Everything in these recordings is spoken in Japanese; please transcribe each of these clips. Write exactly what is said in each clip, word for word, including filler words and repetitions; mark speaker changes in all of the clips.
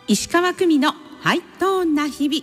Speaker 1: 石川久美のハイトーンな日々。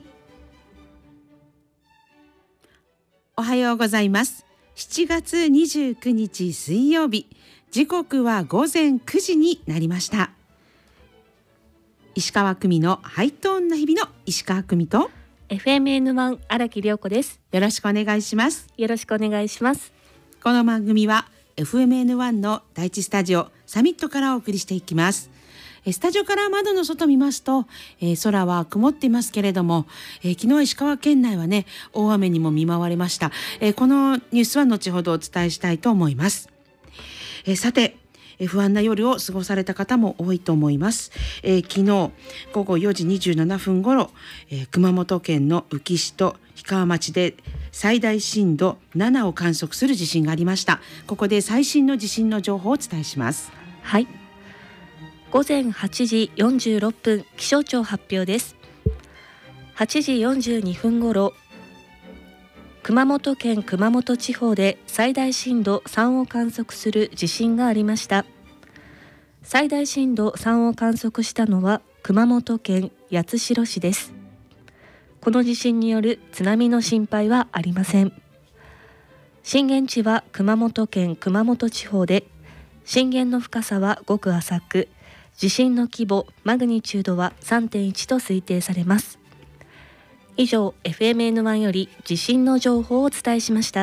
Speaker 1: おはようございます。しちがつにじゅうくにち水曜日、時刻はごぜんくじになりました。石川久美のハイトーンな日々の石川久美と
Speaker 2: エフエムエヌワン 荒木涼子です。
Speaker 1: よろしくお願いします。
Speaker 2: よろしくお願いします。
Speaker 1: この番組は エフエムエヌワン の第一スタジオサミットからお送りしていきます。スタジオから窓の外見ますと、えー、空は曇っていますけれども、えー、昨日石川県内はね大雨にも見舞われました。えー、このニュースは後ほどお伝えしたいと思います。えー、さてえー、不安な夜を過ごされた方も多いと思います。えー、昨日ごごよじにじゅうななふんごろ、えー、熊本県の宇城市と氷川町で最大震度ななを観測する地震がありました。ここで最新の地震の情報をお伝えします。
Speaker 2: はい、ごぜんはちじよんじゅうろっぷん、気象庁発表です。はちじよんじゅうにふんごろ、熊本県熊本地方で最大震度さんを観測する地震がありました。最大震度さんを観測したのは熊本県八代市です。この地震による津波の心配はありません。震源地は熊本県熊本地方で、震源の深さはごく浅く、地震の規模マグニチュードは さんてんいち と推定されます。以上 エフエムエヌワン より地震の情報をお伝えしました。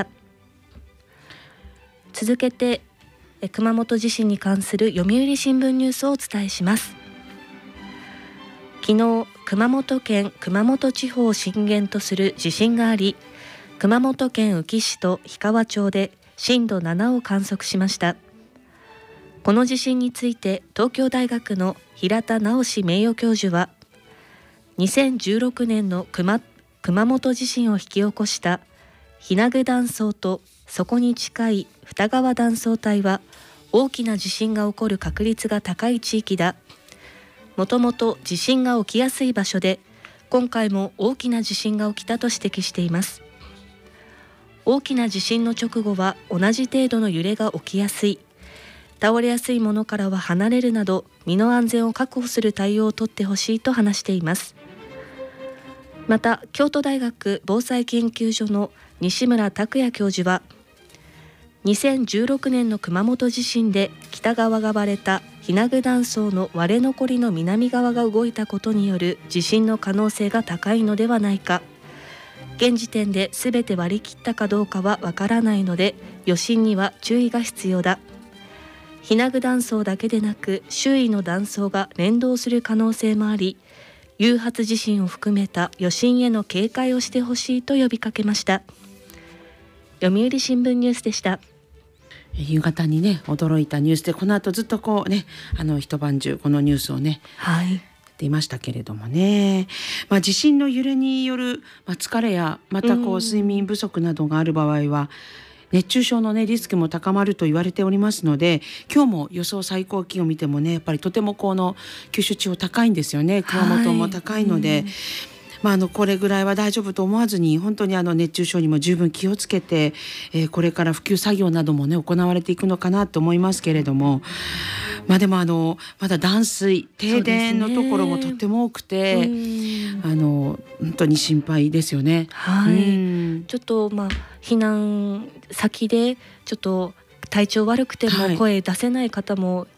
Speaker 2: 続けて熊本地震に関する読売新聞ニュースをお伝えします。昨日熊本県熊本地方を震源とする地震があり、熊本県宇城市と氷川町で震度ななを観測しました。この地震について東京大学の平田直名誉教授は、にせんじゅうろくねんの 熊, 熊本地震を引き起こした日名具断層とそこに近い二川断層帯は大きな地震が起こる確率が高い地域だ。もともと地震が起きやすい場所で、今回も大きな地震が起きたと指摘しています。大きな地震の直後は同じ程度の揺れが起きやすい。倒れやすいものからは離れるなど身の安全を確保する対応を取ってほしいと話しています。また京都大学防災研究所の西村拓也教授は、にせんじゅうろくねんの熊本地震で北側が割れた日名具断層の割れ残りの南側が動いたことによる地震の可能性が高いのではないか。現時点で全て割り切ったかどうかはわからないので、余震には注意が必要だ。日名具断層だけでなく周囲の断層が連動する可能性もあり、誘発地震を含めた余震への警戒をしてほしいと呼びかけました。読売新聞ニュースでした。
Speaker 1: 夕方にね驚いたニュースで、この後ずっとこうねあの一晩中このニュースをね、
Speaker 2: はい、
Speaker 1: 出いましたけれどもね、まあ、地震の揺れによる、まあ、疲れやまたこう睡眠不足などがある場合は、熱中症の、ね、リスクも高まると言われておりますので、今日も予想最高気温を見てもねやっぱりとてもこの九州地方高いんですよね。熊本も高いので、はい、まあ、あのこれぐらいは大丈夫と思わずに、本当にあの熱中症にも十分気をつけて、えー、これから復旧作業などもね行われていくのかなと思いますけれども、まあ、でもあのまだ断水停電のところもとっても多くて、あの本当に心配ですよね。
Speaker 2: はい、ちょっとまあ避難先でちょっと体調悪くても声出せない方も